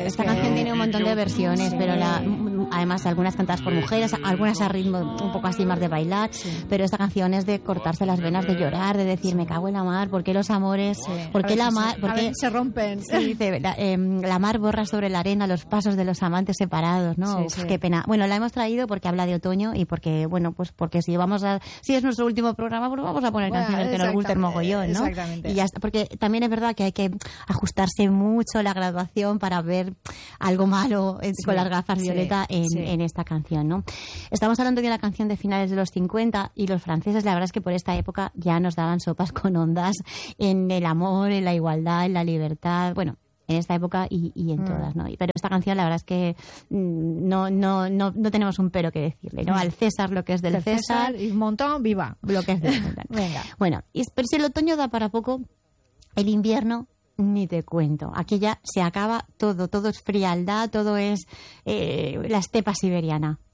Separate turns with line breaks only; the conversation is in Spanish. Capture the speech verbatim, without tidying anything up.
esta canción tiene un montón de versiones, sí. pero la, además algunas cantadas por mujeres, algunas a ritmo un poco así más de bailar, sí. pero esta canción es de cortarse las venas, de llorar, de decir, me cago en la mar, ¿por qué los amores, sí. por qué la mar, por qué
se rompen?
Sí, dice, la, eh, la mar borra sobre la arena los pasos de los amantes separados, ¿no? Sí, Uf, sí. Qué pena. Bueno, la hemos traído porque habla de otoño y porque, bueno, pues porque si vamos a, si es nuestro último programa, pues vamos a poner bueno, canciones que nos gusten mogollón, ¿no?
Exactamente.
Y ya está, porque también es verdad que hay que ajustarse mucho la graduación para ver algo malo sí, con las gafas sí, violeta en, sí. en esta canción, ¿no? Estamos hablando de una canción de finales de los cincuenta y los franceses, la verdad es que por esta época ya nos daban sopas con ondas en el amor, en la igualdad, en la libertad, bueno, en esta época y, y en mm. todas, ¿no? Pero esta canción la verdad es que no no no no tenemos un pero que decirle, ¿no? Al César lo que es del, del César,
César y un montón, viva.
Lo que es del Montón. Venga. Bueno, y, pero si el otoño da para poco, el invierno ni te cuento. Aquí ya se acaba todo, todo es frialdad, todo es eh, la estepa siberiana.